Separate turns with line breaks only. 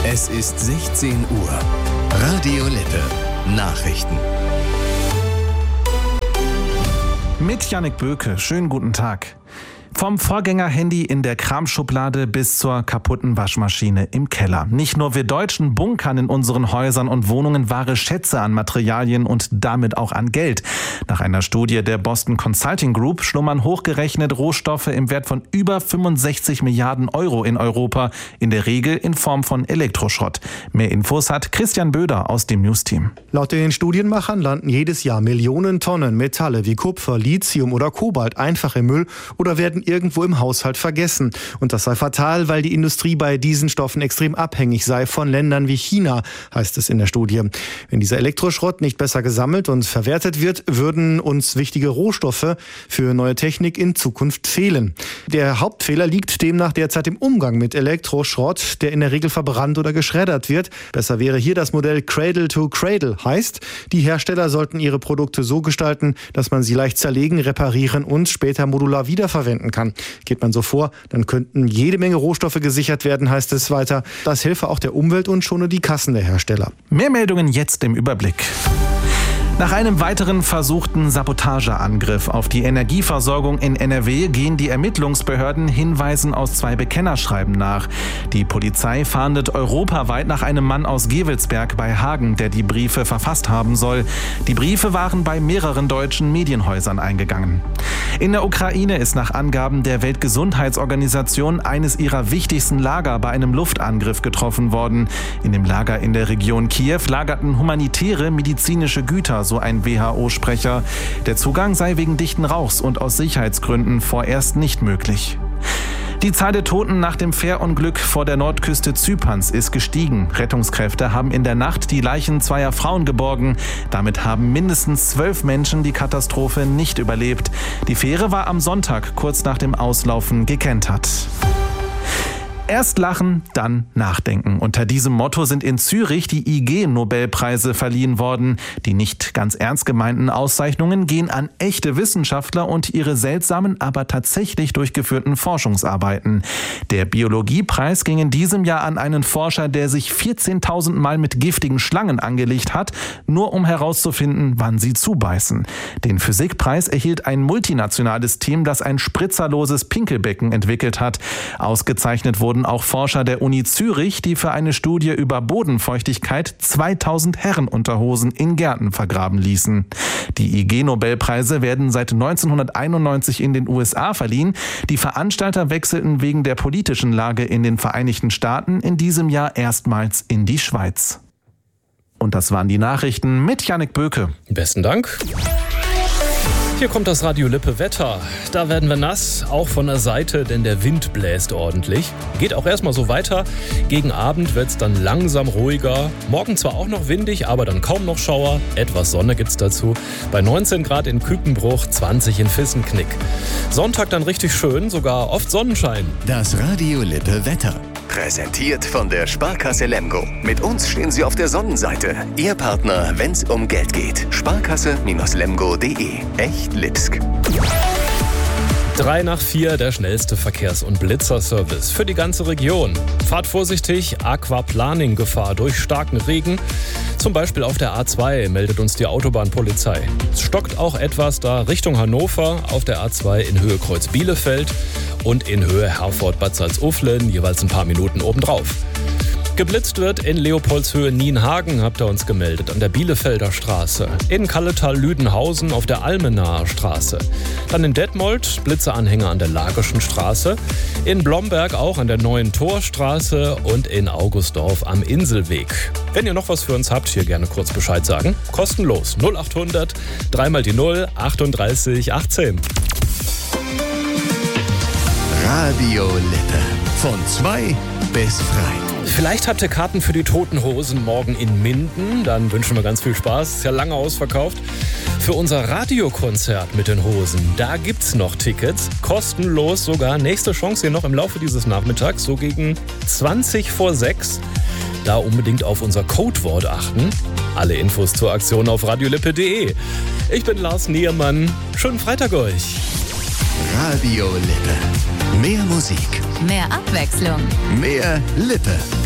Es ist 16 Uhr. Radio Lippe. Nachrichten.
Mit Jannik Böke. Schönen guten Tag. Vom Vorgängerhandy in der Kramschublade bis zur kaputten Waschmaschine im Keller. Nicht nur wir Deutschen bunkern in unseren Häusern und Wohnungen wahre Schätze an Materialien und damit auch an Geld. Nach einer Studie der Boston Consulting Group schlummern hochgerechnet Rohstoffe im Wert von über 65 Milliarden Euro in Europa, in der Regel in Form von Elektroschrott. Mehr Infos hat Christian Böder aus dem News-Team.
Laut den Studienmachern landen jedes Jahr Millionen Tonnen Metalle wie Kupfer, Lithium oder Kobalt einfach im Müll oder werden irgendwo im Haushalt vergessen. Und das sei fatal, weil die Industrie bei diesen Stoffen extrem abhängig sei von Ländern wie China, heißt es in der Studie. Wenn dieser Elektroschrott nicht besser gesammelt und verwertet wird, würden uns wichtige Rohstoffe für neue Technik in Zukunft fehlen. Der Hauptfehler liegt demnach derzeit im Umgang mit Elektroschrott, der in der Regel verbrannt oder geschreddert wird. Besser wäre hier das Modell Cradle to Cradle. Heißt, die Hersteller sollten ihre Produkte so gestalten, dass man sie leicht zerlegen, reparieren und später modular wiederverwenden kann. Geht man so vor, dann könnten jede Menge Rohstoffe gesichert werden, heißt es weiter. Das helfe auch der Umwelt und schone die Kassen der Hersteller.
Mehr Meldungen jetzt im Überblick. Nach einem weiteren versuchten Sabotageangriff auf die Energieversorgung in NRW gehen die Ermittlungsbehörden Hinweisen aus 2 Bekennerschreiben nach. Die Polizei fahndet europaweit nach einem Mann aus Gevelsberg bei Hagen, der die Briefe verfasst haben soll. Die Briefe waren bei mehreren deutschen Medienhäusern eingegangen. In der Ukraine ist nach Angaben der Weltgesundheitsorganisation eines ihrer wichtigsten Lager bei einem Luftangriff getroffen worden. In dem Lager in der Region Kiew lagerten humanitäre medizinische Güter, so ein WHO-Sprecher. Der Zugang sei wegen dichten Rauchs und aus Sicherheitsgründen vorerst nicht möglich. Die Zahl der Toten nach dem Fährunglück vor der Nordküste Zyperns ist gestiegen. Rettungskräfte haben in der Nacht die Leichen 2 Frauen geborgen. Damit haben mindestens 12 Menschen die Katastrophe nicht überlebt. Die Fähre war am Sonntag kurz nach dem Auslaufen gekentert. Erst lachen, dann nachdenken. Unter diesem Motto sind in Zürich die IG-Nobelpreise verliehen worden. Die nicht ganz ernst gemeinten Auszeichnungen gehen an echte Wissenschaftler und ihre seltsamen, aber tatsächlich durchgeführten Forschungsarbeiten. Der Biologiepreis ging in diesem Jahr an einen Forscher, der sich 14.000 Mal mit giftigen Schlangen angelegt hat, nur um herauszufinden, wann sie zubeißen. Den Physikpreis erhielt ein multinationales Team, das ein spritzerloses Pinkelbecken entwickelt hat. Ausgezeichnet wurden auch Forscher der Uni Zürich, die für eine Studie über Bodenfeuchtigkeit 2000 Herrenunterhosen in Gärten vergraben ließen. Die IG-Nobelpreise werden seit 1991 in den USA verliehen. Die Veranstalter wechselten wegen der politischen Lage in den Vereinigten Staaten in diesem Jahr erstmals in die Schweiz. Und das waren die Nachrichten mit Jannik Böke.
Besten Dank. Hier kommt das Radio Lippe Wetter. Da werden wir nass, auch von der Seite, denn der Wind bläst ordentlich. Geht auch erstmal so weiter. Gegen Abend wird es dann langsam ruhiger. Morgen zwar auch noch windig, aber dann kaum noch Schauer. Etwas Sonne gibt's dazu. Bei 19 Grad in Kükenbruch, 20 in Vissenknick. Sonntag dann richtig schön, sogar oft Sonnenschein.
Das Radio Lippe Wetter. Präsentiert von der Sparkasse Lemgo. Mit uns stehen Sie auf der Sonnenseite. Ihr Partner, wenn's um Geld geht. Sparkasse-lemgo.de. Echt Lipsk.
3 nach 4, der schnellste Verkehrs- und Blitzerservice für die ganze Region. Fahrt vorsichtig, Aquaplaning-Gefahr durch starken Regen. Zum Beispiel auf der A2 meldet uns die Autobahnpolizei. Es stockt auch etwas da Richtung Hannover auf der A2 in Höhe Kreuz Bielefeld und in Höhe Herford-Bad Salzuflen, jeweils ein paar Minuten obendrauf. Geblitzt wird in Leopoldshöhe Nienhagen, habt ihr uns gemeldet, an der Bielefelder Straße. In Kalletal-Lüdenhausen auf der Almenaer Straße. Dann in Detmold Blitzeanhänger an der Lagerschen Straße. In Blomberg auch an der Neuen Torstraße und in Augustdorf am Inselweg. Wenn ihr noch was für uns habt, hier gerne kurz Bescheid sagen. Kostenlos 0800 3 mal die 0 38 18.
Radio Lippe. Von 2 bis frei.
Vielleicht habt ihr Karten für die Toten Hosen morgen in Minden. Dann wünschen wir ganz viel Spaß. Ist ja lange ausverkauft. Für unser Radiokonzert mit den Hosen, da gibt's noch Tickets. Kostenlos sogar. Nächste Chance hier noch im Laufe dieses Nachmittags, so gegen 20 vor 6. Da unbedingt auf unser Codewort achten. Alle Infos zur Aktion auf radiolippe.de. Ich bin Lars Niermann. Schönen Freitag euch.
Radio Lippe. Mehr Musik.
Mehr Abwechslung.
Mehr Lippe.